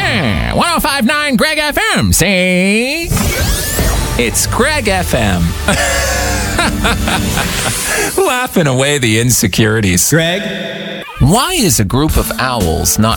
1059 Greg FM. See? It's Greg FM. Laughing away the insecurities. Greg? Why is a group of owls not